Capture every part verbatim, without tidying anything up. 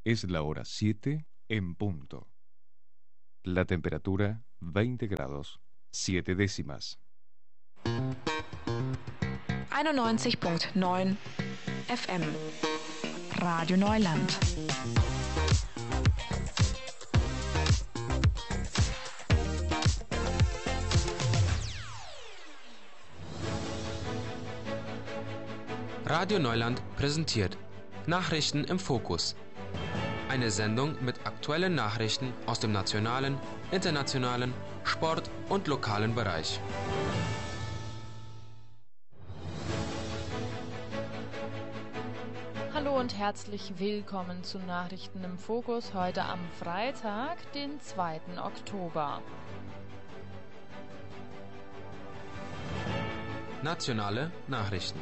Es la hora siete en punto. La temperatura veinte grados, siete décimas. einundneunzig Komma neun F M. Radio Neuland. Radio Neuland präsentiert Nachrichten im Fokus. Eine Sendung mit aktuellen Nachrichten aus dem nationalen, internationalen, Sport- und lokalen Bereich. Hallo und herzlich willkommen zu Nachrichten im Fokus heute am Freitag, den zweiten Oktober. Nationale Nachrichten.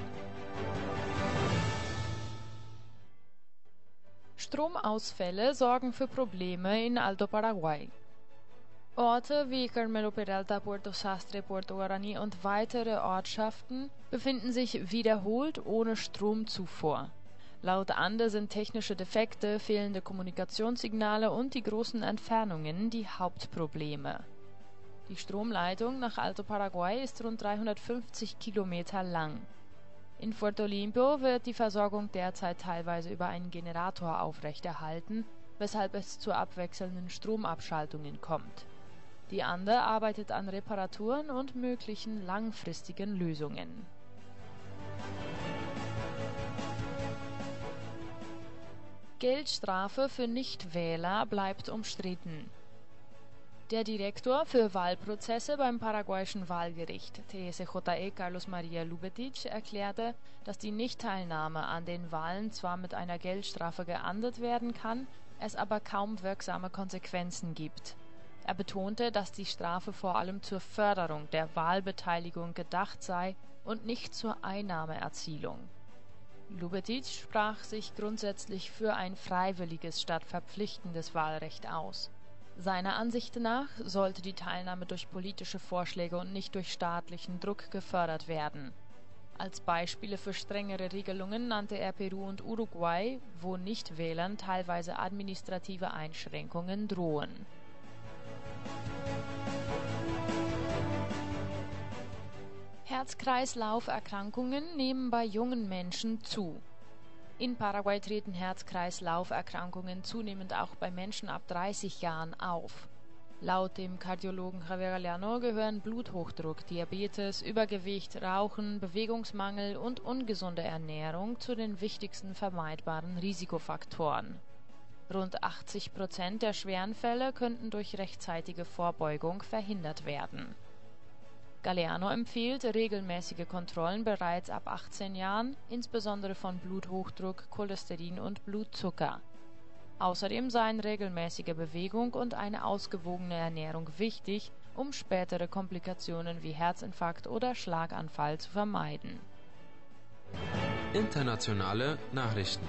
Stromausfälle sorgen für Probleme in Alto Paraguay. Orte wie Carmelo Peralta, Puerto Sastre, Puerto Guarani und weitere Ortschaften befinden sich wiederholt ohne Stromzufuhr. Laut Ande sind technische Defekte, fehlende Kommunikationssignale und die großen Entfernungen die Hauptprobleme. Die Stromleitung nach Alto Paraguay ist rund dreihundertfünfzig Kilometer lang. In Puerto Limpo wird die Versorgung derzeit teilweise über einen Generator aufrechterhalten, weshalb es zu abwechselnden Stromabschaltungen kommt. Die Ande arbeitet an Reparaturen und möglichen langfristigen Lösungen. Geldstrafe für Nichtwähler bleibt umstritten. Der Direktor für Wahlprozesse beim paraguayischen Wahlgericht T S J E Carlos Maria Lubetich erklärte, dass die Nichtteilnahme an den Wahlen zwar mit einer Geldstrafe geahndet werden kann, es aber kaum wirksame Konsequenzen gibt. Er betonte, dass die Strafe vor allem zur Förderung der Wahlbeteiligung gedacht sei und nicht zur Einnahmeerzielung. Lubetich sprach sich grundsätzlich für ein freiwilliges statt verpflichtendes Wahlrecht aus. Seiner Ansicht nach sollte die Teilnahme durch politische Vorschläge und nicht durch staatlichen Druck gefördert werden. Als Beispiele für strengere Regelungen nannte er Peru und Uruguay, wo Nichtwählern teilweise administrative Einschränkungen drohen. Herz-Kreislauf-Erkrankungen nehmen bei jungen Menschen zu. In Paraguay treten Herz-Kreislauf-Erkrankungen zunehmend auch bei Menschen ab dreißig Jahren auf. Laut dem Kardiologen Javier Galeano gehören Bluthochdruck, Diabetes, Übergewicht, Rauchen, Bewegungsmangel und ungesunde Ernährung zu den wichtigsten vermeidbaren Risikofaktoren. Rund achtzig Prozent der schweren Fälle könnten durch rechtzeitige Vorbeugung verhindert werden. Galeano empfiehlt regelmäßige Kontrollen bereits ab achtzehn Jahren, insbesondere von Bluthochdruck, Cholesterin und Blutzucker. Außerdem seien regelmäßige Bewegung und eine ausgewogene Ernährung wichtig, um spätere Komplikationen wie Herzinfarkt oder Schlaganfall zu vermeiden. Internationale Nachrichten.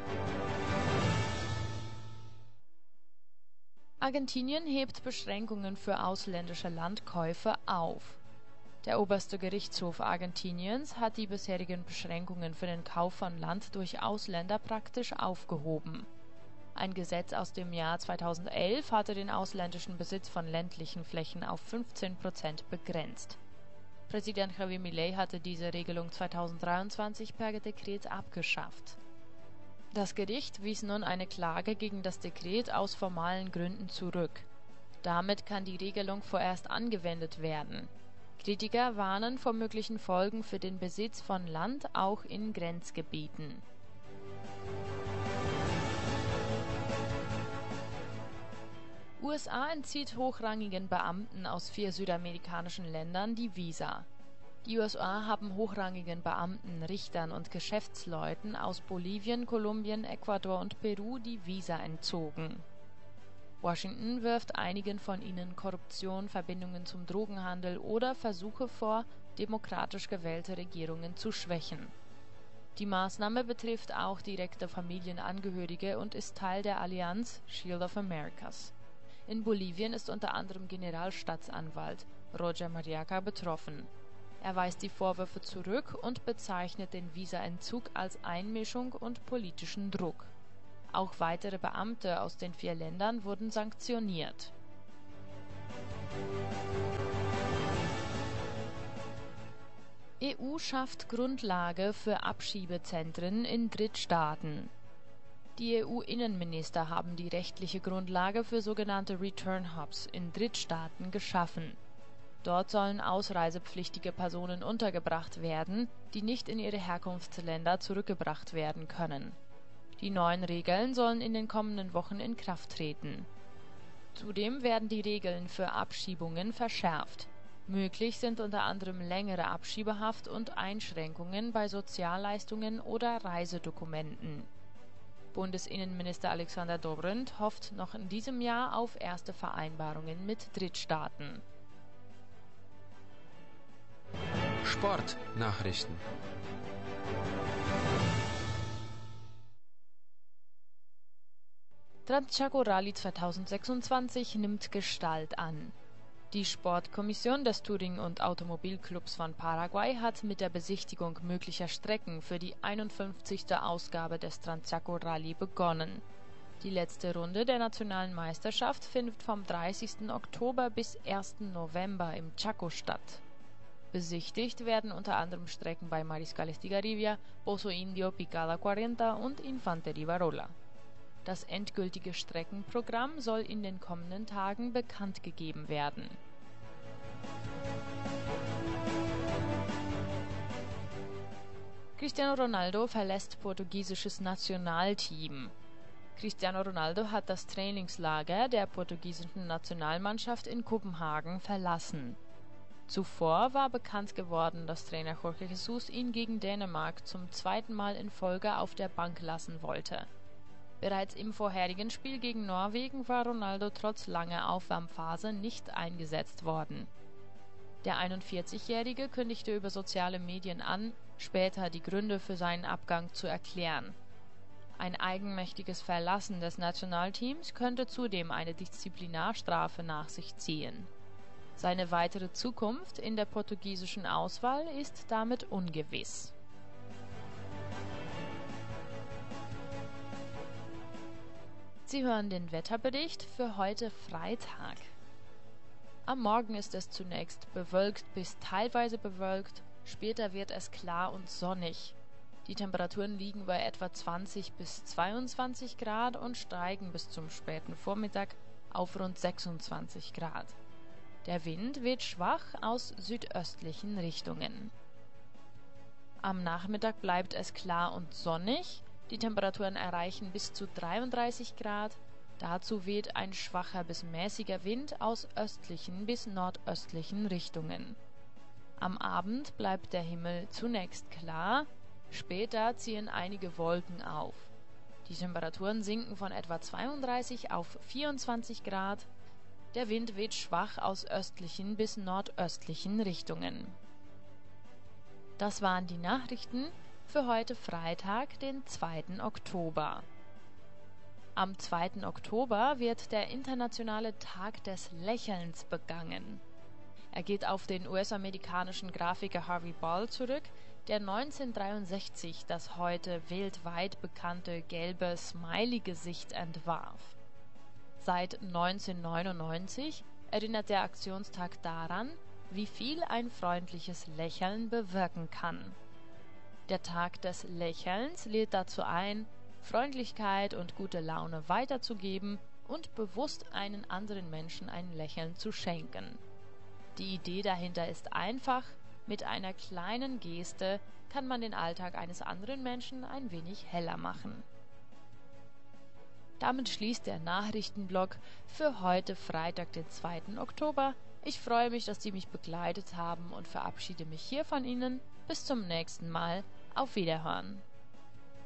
Argentinien hebt Beschränkungen für ausländische Landkäufe auf. Der oberste Gerichtshof Argentiniens hat die bisherigen Beschränkungen für den Kauf von Land durch Ausländer praktisch aufgehoben. Ein Gesetz aus dem Jahr zweitausendelf hatte den ausländischen Besitz von ländlichen Flächen auf fünfzehn Prozent begrenzt. Präsident Javier Milei hatte diese Regelung zweitausenddreiundzwanzig per Dekret abgeschafft. Das Gericht wies nun eine Klage gegen das Dekret aus formalen Gründen zurück. Damit kann die Regelung vorerst angewendet werden. Kritiker warnen vor möglichen Folgen für den Besitz von Land auch in Grenzgebieten. U S A entzieht hochrangigen Beamten aus vier südamerikanischen Ländern die Visa. Die U S A haben hochrangigen Beamten, Richtern und Geschäftsleuten aus Bolivien, Kolumbien, Ecuador und Peru die Visa entzogen. Washington wirft einigen von ihnen Korruption, Verbindungen zum Drogenhandel oder Versuche vor, demokratisch gewählte Regierungen zu schwächen. Die Maßnahme betrifft auch direkte Familienangehörige und ist Teil der Allianz Shield of Americas. In Bolivien ist unter anderem Generalstaatsanwalt Roger Mariaca betroffen. Er weist die Vorwürfe zurück und bezeichnet den Visaentzug als Einmischung und politischen Druck. Auch weitere Beamte aus den vier Ländern wurden sanktioniert. E U schafft Grundlage für Abschiebezentren in Drittstaaten. Die E U-Innenminister haben die rechtliche Grundlage für sogenannte Return Hubs in Drittstaaten geschaffen. Dort sollen ausreisepflichtige Personen untergebracht werden, die nicht in ihre Herkunftsländer zurückgebracht werden können. Die neuen Regeln sollen in den kommenden Wochen in Kraft treten. Zudem werden die Regeln für Abschiebungen verschärft. Möglich sind unter anderem längere Abschiebehaft und Einschränkungen bei Sozialleistungen oder Reisedokumenten. Bundesinnenminister Alexander Dobrindt hofft noch in diesem Jahr auf erste Vereinbarungen mit Drittstaaten. Sportnachrichten. Transchaco Rally zweitausendsechsundzwanzig nimmt Gestalt an. Die Sportkommission des Touring- und Automobilclubs von Paraguay hat mit der Besichtigung möglicher Strecken für die einundfünfzigste Ausgabe des Transchaco Rally begonnen. Die letzte Runde der nationalen Meisterschaft findet vom dreißigsten Oktober bis ersten November im Chaco statt. Besichtigt werden unter anderem Strecken bei Mariscal Estigarribia, Pozo Indio, Picada vierzig und Infantería-Barola. Das endgültige Streckenprogramm soll in den kommenden Tagen bekannt gegeben werden. Cristiano Ronaldo verlässt portugiesisches Nationalteam. Cristiano Ronaldo hat das Trainingslager der portugiesischen Nationalmannschaft in Kopenhagen verlassen. Zuvor war bekannt geworden, dass Trainer Jorge Jesus ihn gegen Dänemark zum zweiten Mal in Folge auf der Bank lassen wollte. Bereits im vorherigen Spiel gegen Norwegen war Ronaldo trotz langer Aufwärmphase nicht eingesetzt worden. Der einundvierzigjährige kündigte über soziale Medien an, später die Gründe für seinen Abgang zu erklären. Ein eigenmächtiges Verlassen des Nationalteams könnte zudem eine Disziplinarstrafe nach sich ziehen. Seine weitere Zukunft in der portugiesischen Auswahl ist damit ungewiss. Sie hören den Wetterbericht für heute Freitag. Am Morgen ist es zunächst bewölkt bis teilweise bewölkt, später wird es klar und sonnig. Die Temperaturen liegen bei etwa zwanzig bis zweiundzwanzig Grad und steigen bis zum späten Vormittag auf rund sechsundzwanzig Grad. Der Wind weht schwach aus südöstlichen Richtungen. Am Nachmittag bleibt es klar und sonnig. Die Temperaturen erreichen bis zu dreiunddreißig Grad. Dazu weht ein schwacher bis mäßiger Wind aus östlichen bis nordöstlichen Richtungen. Am Abend bleibt der Himmel zunächst klar, später ziehen einige Wolken auf. Die Temperaturen sinken von etwa zweiunddreißig auf vierundzwanzig Grad. Der Wind weht schwach aus östlichen bis nordöstlichen Richtungen. Das waren die Nachrichten für heute Freitag, den zweiten Oktober. Am zweiten Oktober wird der internationale Tag des Lächelns begangen. Er geht auf den U S-amerikanischen Grafiker Harvey Ball zurück, der neunzehnhundertdreiundsechzig das heute weltweit bekannte gelbe Smiley-Gesicht entwarf. Seit neunzehnhundertneunundneunzig erinnert der Aktionstag daran, wie viel ein freundliches Lächeln bewirken kann. Der Tag des Lächelns lädt dazu ein, Freundlichkeit und gute Laune weiterzugeben und bewusst einen anderen Menschen ein Lächeln zu schenken. Die Idee dahinter ist einfach, mit einer kleinen Geste kann man den Alltag eines anderen Menschen ein wenig heller machen. Damit schließt der Nachrichtenblock für heute Freitag, den zweiten Oktober. Ich freue mich, dass Sie mich begleitet haben und verabschiede mich hier von Ihnen. Bis zum nächsten Mal. Auf Wiederhören.